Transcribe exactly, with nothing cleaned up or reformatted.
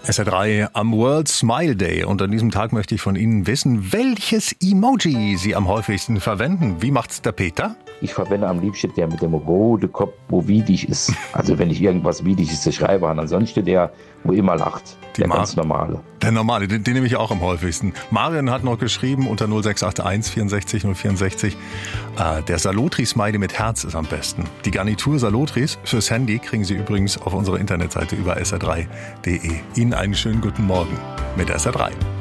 S R drei am World Smile Day und an diesem Tag möchte ich von Ihnen wissen, welches Emoji Sie am häufigsten verwenden. Wie macht's der Peter? Ich verwende am liebsten der mit dem roten Kopf, wo widig ist. Also wenn ich irgendwas Widiges schreibe, und ansonsten der, wo immer lacht. Die der Mar- ganz normale. Der normale, den, den nehme ich auch am häufigsten. Marion hat noch geschrieben unter null sechs acht eins vierundsechzig null vierundsechzig. Äh, der Salotri-Smiley mit Herz ist am besten. Die Garnitur Salotris fürs Handy kriegen Sie übrigens auf unserer Internetseite über S R drei punkt de. Ihnen einen schönen guten Morgen mit S R drei.